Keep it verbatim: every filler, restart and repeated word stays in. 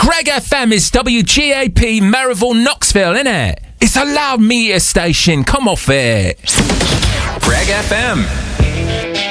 Greg F M is W G A P Maryville, Knoxville, innit? It's a loud meter station. Come off it. Greg F M.